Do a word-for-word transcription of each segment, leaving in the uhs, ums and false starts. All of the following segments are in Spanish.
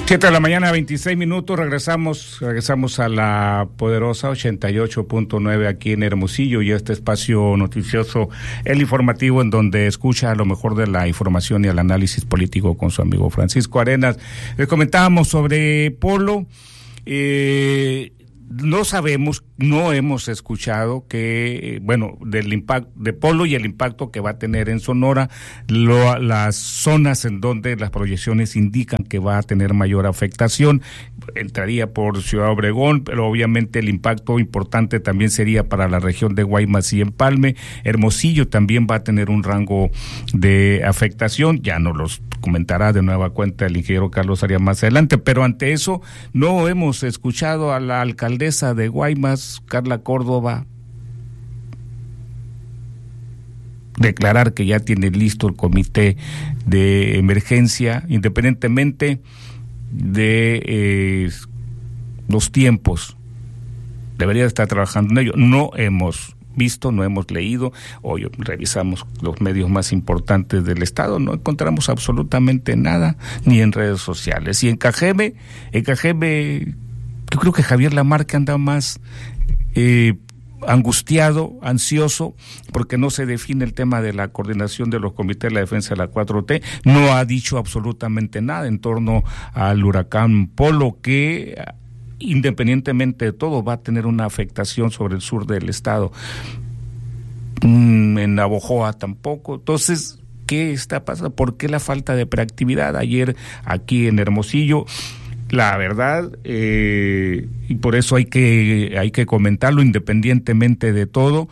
Siete de la mañana, veintiséis minutos, regresamos, regresamos a la poderosa ochenta y ocho punto nueve aquí en Hermosillo y este espacio noticioso, el informativo, en donde escucha lo mejor de la información y el análisis político con su amigo Francisco Arenas. Les comentábamos sobre Polo. eh, No sabemos, no hemos escuchado que, bueno, del impacto de Polo y el impacto que va a tener en Sonora, lo, las zonas en donde las proyecciones indican que va a tener mayor afectación. Entraría por Ciudad Obregón, pero obviamente el impacto importante también sería para la región de Guaymas y Empalme. Hermosillo también va a tener un rango de afectación, ya nos los comentará de nueva cuenta el ingeniero Carlos Arias más adelante, pero ante eso no hemos escuchado a la alcaldesa de Guaymas, Carla Córdoba, declarar que ya tiene listo el comité de emergencia, independientemente de eh, los tiempos. Debería estar trabajando en ello. No hemos visto, no hemos leído, hoy revisamos los medios más importantes del estado, no encontramos absolutamente nada, ni en redes sociales. Y en Cajeme, en Cajeme, yo creo que Javier Lamarque anda más eh, angustiado, ansioso, porque no se define el tema de la coordinación de los comités de la defensa de la cuatro T, no ha dicho absolutamente nada en torno al huracán Polo, que independientemente de todo va a tener una afectación sobre el sur del estado. Mm, en Navojoa tampoco. Entonces, ¿qué está pasando? ¿Por qué la falta de preactividad? Ayer aquí en Hermosillo, la verdad, eh, y por eso hay que, hay que comentarlo independientemente de todo,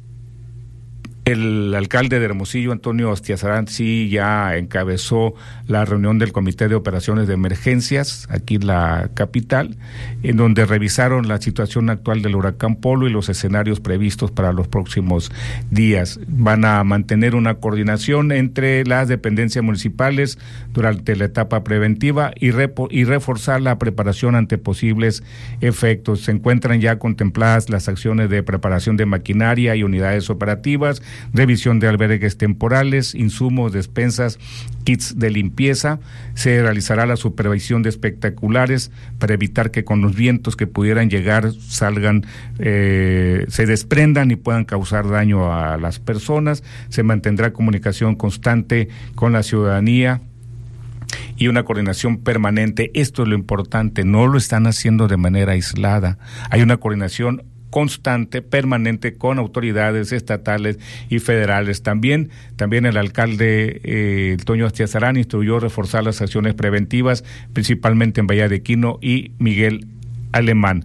el alcalde de Hermosillo, Antonio Astiazarán, sí ya encabezó la reunión del Comité de Operaciones de Emergencias aquí en la capital, en donde revisaron la situación actual del huracán Polo y los escenarios previstos para los próximos días. Van a mantener una coordinación entre las dependencias municipales durante la etapa preventiva y, repo, y reforzar la preparación ante posibles efectos. Se encuentran ya contempladas las acciones de preparación de maquinaria y unidades operativas, revisión de albergues temporales, insumos, despensas, kits de limpieza. Se realizará la supervisión de espectaculares para evitar que con los vientos que pudieran llegar salgan, eh, se desprendan y puedan causar daño a las personas. Se mantendrá comunicación constante con la ciudadanía y una coordinación permanente. Esto es lo importante, no lo están haciendo de manera aislada, hay una coordinación constante, permanente con autoridades estatales y federales. También, también el alcalde eh, Toño Astiazarán instruyó reforzar las acciones preventivas, principalmente en Bahía de Quino y Miguel Alemán.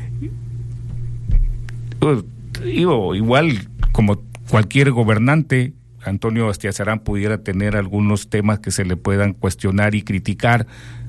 Igual, como cualquier gobernante, Antonio Astiazarán pudiera tener algunos temas que se le puedan cuestionar y criticar.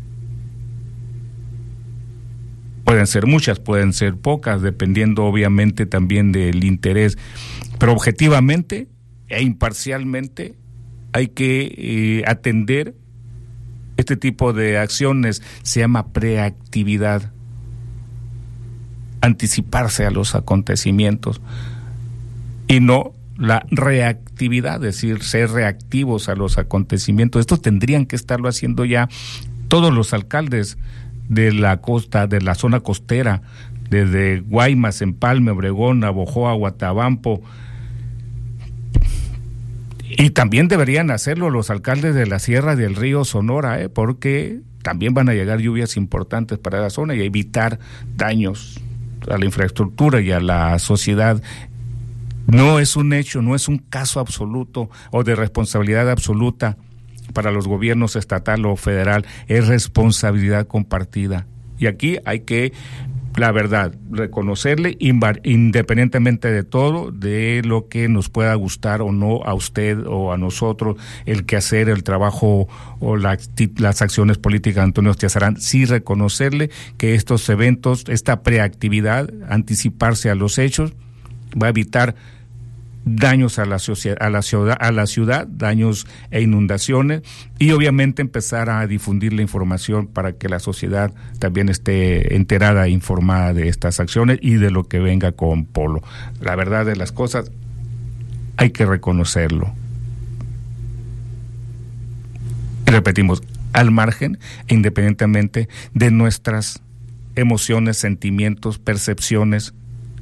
Pueden ser muchas, pueden ser pocas, dependiendo obviamente también del interés. Pero objetivamente e imparcialmente hay que eh, atender este tipo de acciones. Se llama preactividad. Anticiparse a los acontecimientos y no la reactividad, es decir, ser reactivos a los acontecimientos. Esto tendrían que estarlo haciendo ya todos los alcaldes de la costa, de la zona costera, desde Guaymas, Empalme, Obregón, Navojoa, Guatabampo, y también deberían hacerlo los alcaldes de la Sierra del Río Sonora, ¿eh? porque también van a llegar lluvias importantes para la zona y evitar daños a la infraestructura y a la sociedad. No es un hecho, no es un caso absoluto o de responsabilidad absoluta para los gobiernos estatal o federal, es responsabilidad compartida. Y aquí hay que, la verdad, reconocerle independientemente de todo, de lo que nos pueda gustar o no a usted o a nosotros, el quehacer, el trabajo o la, las acciones políticas de Antonio Astiazarán, sí reconocerle que estos eventos, esta preactividad, anticiparse a los hechos, va a evitar daños a la sociedad, a la ciudad, a la ciudad, daños e inundaciones, y obviamente empezar a difundir la información para que la sociedad también esté enterada e informada de estas acciones y de lo que venga con Polo. La verdad de las cosas, hay que reconocerlo. Y repetimos, al margen e independientemente de nuestras emociones, sentimientos, percepciones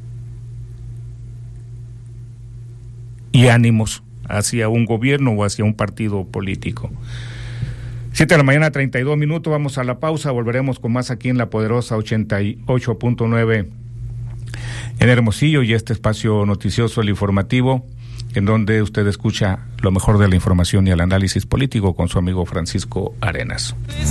y ánimos hacia un gobierno o hacia un partido político. Siete de la mañana, treinta y dos minutos, vamos a la pausa, volveremos con más aquí en la poderosa ochenta y ocho punto nueve en Hermosillo y este espacio noticioso, el informativo, en donde usted escucha lo mejor de la información y el análisis político con su amigo Francisco Arenas.